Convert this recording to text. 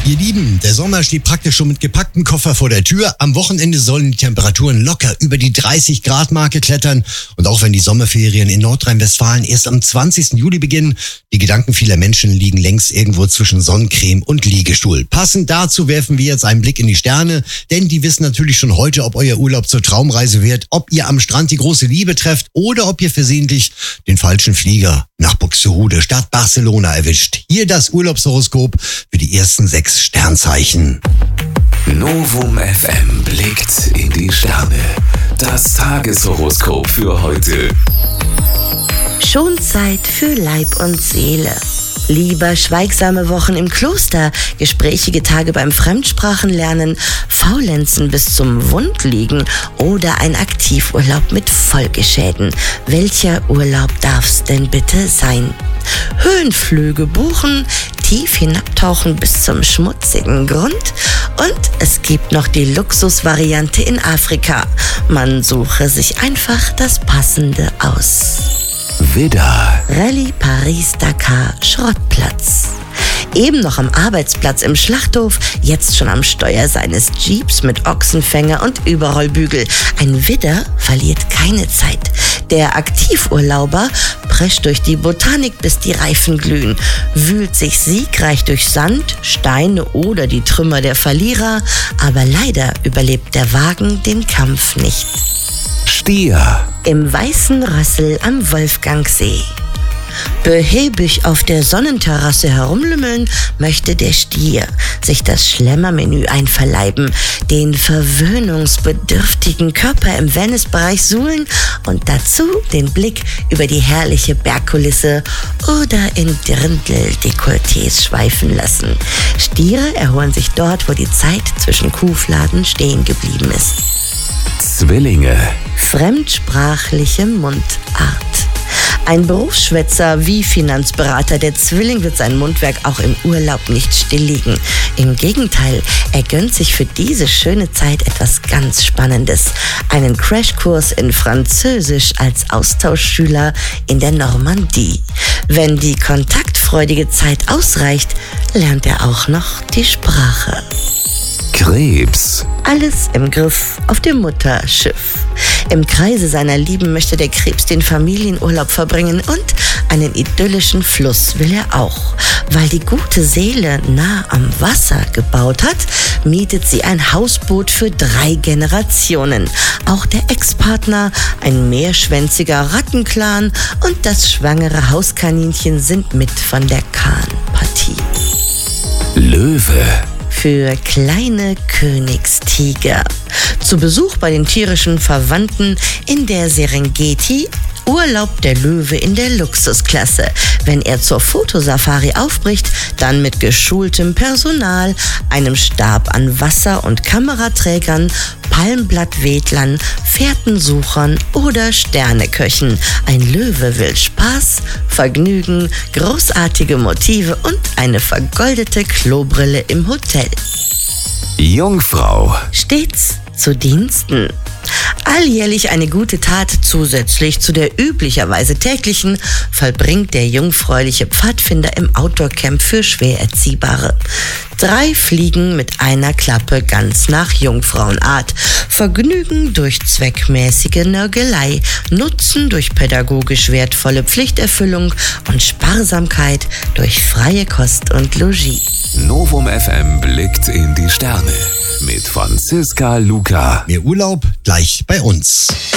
Ihr Lieben, der Sommer steht praktisch schon mit gepacktem Koffer vor der Tür. Am Wochenende sollen die Temperaturen locker über die 30-Grad-Marke klettern. Und auch wenn die Sommerferien in Nordrhein-Westfalen erst am 20. Juli beginnen, die Gedanken vieler Menschen liegen längst irgendwo zwischen Sonnencreme und Liegestuhl. Passend dazu werfen wir jetzt einen Blick in die Sterne, denn die wissen natürlich schon heute, ob euer Urlaub zur Traumreise wird, ob ihr am Strand die große Liebe trefft oder ob ihr versehentlich den falschen Flieger nach Buxtehude statt Barcelona erwischt. Hier das Urlaubshoroskop für die ersten 6 Sternzeichen. Novum FM blickt in die Sterne. Das Tageshoroskop für heute. Schon Zeit für Leib und Seele. Lieber schweigsame Wochen im Kloster, gesprächige Tage beim Fremdsprachenlernen, Faulenzen bis zum Wundliegen oder ein Aktivurlaub mit Folgeschäden. Welcher Urlaub darf's denn bitte sein? Höhenflüge buchen, tief hinabtauchen bis zum schmutzigen Grund und es gibt noch die Luxusvariante in Afrika. Man suche sich einfach das Passende aus. Widder. Rallye Paris-Dakar Schrottplatz. Eben noch am Arbeitsplatz im Schlachthof, jetzt schon am Steuer seines Jeeps mit Ochsenfänger und Überrollbügel. Ein Widder verliert keine Zeit. Der Aktivurlauber prescht durch die Botanik, bis die Reifen glühen, wühlt sich siegreich durch Sand, Steine oder die Trümmer der Verlierer, aber leider überlebt der Wagen den Kampf nicht. Stier. Im Weißen Rössel am Wolfgangsee. Behäbig auf der Sonnenterrasse herumlümmeln möchte der Stier sich das Schlemmermenü einverleiben, den verwöhnungsbedürftigen Körper im Wellnessbereich suhlen und dazu den Blick über die herrliche Bergkulisse oder in Dirndl-Dekolletés schweifen lassen. Stiere erholen sich dort, wo die Zeit zwischen Kuhfladen stehen geblieben ist. Zwillinge. Fremdsprachliche Mundart. Ein Berufsschwätzer wie Finanzberater, der Zwilling wird sein Mundwerk auch im Urlaub nicht stilllegen. Im Gegenteil, er gönnt sich für diese schöne Zeit etwas ganz Spannendes. Einen Crashkurs in Französisch als Austauschschüler in der Normandie. Wenn die kontaktfreudige Zeit ausreicht, lernt er auch noch die Sprache. Krebs. Alles im Griff auf dem Mutterschiff. Im Kreise seiner Lieben möchte der Krebs den Familienurlaub verbringen und einen idyllischen Fluss will er auch. Weil die gute Seele nah am Wasser gebaut hat, mietet sie ein Hausboot für 3 Generationen. Auch der Ex-Partner, ein mehrschwänziger Rattenclan und das schwangere Hauskaninchen sind mit von der Kahnpartie. Löwe. Für kleine Königstiger. Zu Besuch bei den tierischen Verwandten in der Serengeti urlaubt der Löwe in der Luxusklasse. Wenn er zur Fotosafari aufbricht, dann mit geschultem Personal, einem Stab an Wasser- und Kameraträgern, Palmblattwedlern, Fährtensuchern oder Sterneköchen. Ein Löwe will Spaß, Vergnügen, großartige Motive und eine vergoldete Klobrille im Hotel. Jungfrau. Stets zu Diensten. Alljährlich eine gute Tat zusätzlich zu der üblicherweise täglichen vollbringt der jungfräuliche Pfadfinder im Outdoor-Camp für schwer Erziehbare. 3 Fliegen mit einer Klappe ganz nach Jungfrauenart. Vergnügen durch zweckmäßige Nörgelei, Nutzen durch pädagogisch wertvolle Pflichterfüllung und Sparsamkeit durch freie Kost und Logis. Novum FM blickt in die Sterne mit Franziska Luca. Mehr Urlaub gleich bei uns.